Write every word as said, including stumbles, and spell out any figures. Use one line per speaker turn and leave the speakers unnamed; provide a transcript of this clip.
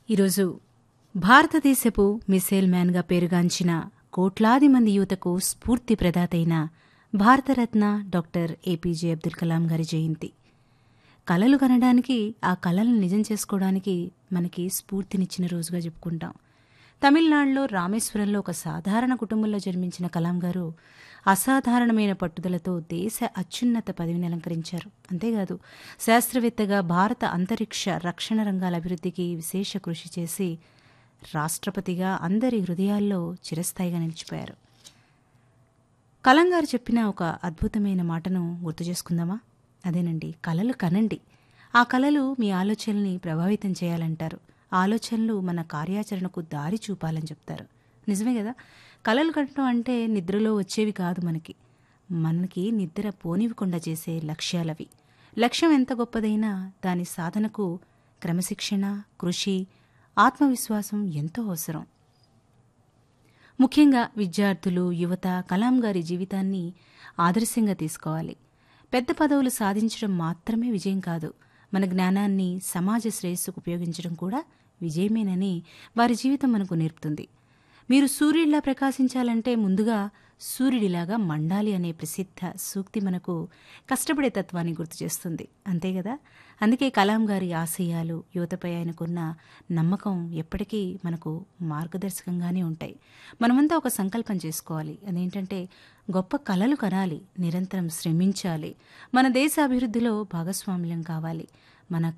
ఈరోజు భారతదేశపు మిసైల్ మ్యాన్గా పేరుగాంచిన కోట్లాది మంది యువతకు స్ఫూర్తి ప్రదాతైన భారతరత్న డాక్టర్ ఏపీజే అబ్దుల్ కలాం గారి జయంతి. కలలు కనడానికి, ఆ కలలను నిజం చేసుకోవడానికి మనకి స్ఫూర్తినిచ్చిన రోజుగా చెప్పుకుంటాం. తమిళనాడులో రామేశ్వరంలో ఒక సాధారణ కుటుంబంలో జన్మించిన కలాం గారు అసాధారణమైన పట్టుదలతో దేశ అత్యున్నత పదవిని అలంకరించారు. అంతేకాదు, శాస్త్రవేత్తగా భారత అంతరిక్ష రక్షణ రంగాల అభివృద్ధికి విశేష కృషి చేసి రాష్ట్రపతిగా అందరి హృదయాల్లో చిరస్థాయిగా నిలిచిపోయారు. కలాం గారు చెప్పిన ఒక అద్భుతమైన మాటను గుర్తు చేసుకుందామా? అదేనండి, కలలు కనండి. ఆ కలలు మీ ఆలోచనల్ని ప్రభావితం చేయాలంటారు. ఆలోచనలు మన కార్యాచరణకు దారి చూపాలని చెప్తారు. నిజమే కదా? కలలు కనటం అంటే నిద్రలో వచ్చేవి కాదు. మనకి మనకి నిద్ర పోనివ్వకుండా చేసే లక్ష్యాలవి. లక్ష్యం ఎంత గొప్పదైనా దాని సాధనకు క్రమశిక్షణ, కృషి, ఆత్మవిశ్వాసం ఎంతో అవసరం. ముఖ్యంగా విద్యార్థులు, యువత కలాం గారి జీవితాన్ని ఆదర్శంగా తీసుకోవాలి. పెద్ద పదవులు సాధించడం మాత్రమే విజయం కాదు, మన జ్ఞానాన్ని సమాజ శ్రేయస్సుకు ఉపయోగించడం కూడా విజయమేనని వారి జీవితం మనకు నేర్పుతుంది. మీరు సూర్యుడిలా ప్రకాశించాలంటే ముందుగా సూర్యుడిలాగా మండాలి అనే ప్రసిద్ధ సూక్తి మనకు కష్టపడే తత్వాన్ని గుర్తు చేస్తుంది. అంతే కదా? అందుకే కలాం గారి ఆశయాలు, యువతపై ఆయనకున్న నమ్మకం ఎప్పటికీ మనకు మార్గదర్శకంగానే ఉంటాయి. మనమంతా ఒక సంకల్పం చేసుకోవాలి. అదేంటంటే గొప్ప కలలు కనాలి, నిరంతరం శ్రమించాలి, మన దేశ అభివృద్ధిలో భాగస్వామ్యం కావాలి. మన